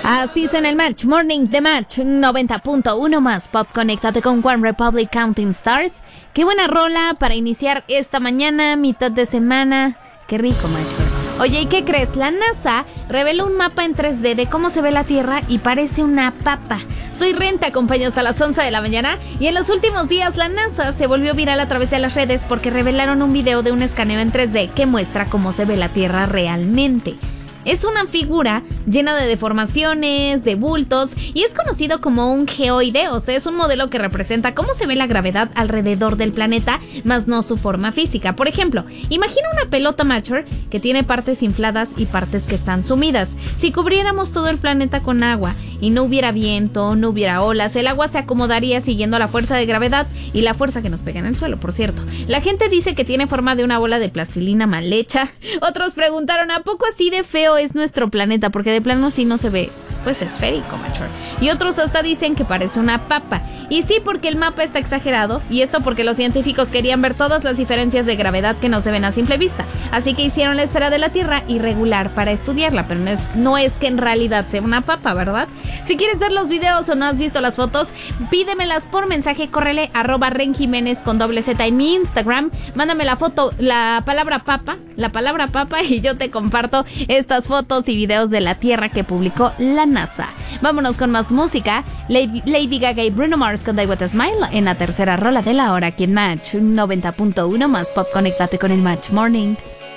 Así suena el Match Morning de Match 90.1 más Pop. Conéctate con One Republic Counting Stars. Qué buena rola para iniciar esta mañana, mitad de semana. Qué rico, Match. Oye, ¿y qué crees? La NASA reveló un mapa en 3D de cómo se ve la Tierra y parece una papa. Soy Ren, te acompaño hasta las 11 de la mañana. Y en los últimos días la NASA se volvió viral a través de las redes porque revelaron un video de un escaneo en 3D que muestra cómo se ve la Tierra realmente. Es una figura llena de deformaciones, de bultos, y es conocido como un geoide, o sea, es un modelo que representa cómo se ve la gravedad alrededor del planeta, más no su forma física. Por ejemplo, imagina una pelota Matcher que tiene partes infladas y partes que están sumidas. Si cubriéramos todo el planeta con agua y no hubiera viento, no hubiera olas, el agua se acomodaría siguiendo la fuerza de gravedad y la fuerza que nos pega en el suelo, por cierto. La gente dice que tiene forma de una bola de plastilina mal hecha. Otros preguntaron, ¿a poco así de feo es nuestro planeta? Porque de plano sí no se ve, pues, esférico, macho. Y otros hasta dicen que parece una papa. Y sí, porque el mapa está exagerado, y esto porque los científicos querían ver todas las diferencias de gravedad que no se ven a simple vista. Así que hicieron la esfera de la Tierra irregular para estudiarla, pero no es que en realidad sea una papa, ¿verdad? Si quieres ver los videos o no has visto las fotos, pídemelas por mensaje, córrele @renjiménez con doble Z en mi Instagram. Mándame la foto, la palabra papa, y yo te comparto estas fotos y videos de la Tierra que publicó la NASA. Vámonos con más música. Lady Gaga y Bruno Mars con Die With A Smile en la tercera rola de la hora aquí en Match 90.1 más Pop. Conéctate con el Match Morning.